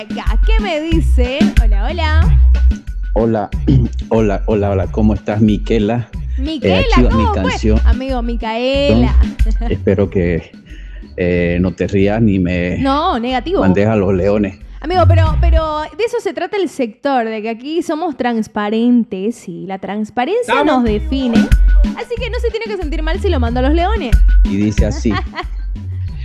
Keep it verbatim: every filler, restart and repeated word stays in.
¿Qué me dicen? Hola, hola. Hola, hola, hola, hola, ¿cómo estás, Miquela? Miquela, Eh, activa ¿cómo mi fue? canción. Amigo, Micaela. Espero que eh, no te rías ni me No, negativo. mandes a los leones. Amigo, pero, pero de eso se trata el sector, de que aquí somos transparentes y la transparencia ¿Estamos? nos define. Así que no se tiene que sentir mal si lo mando a los leones. Y dice así.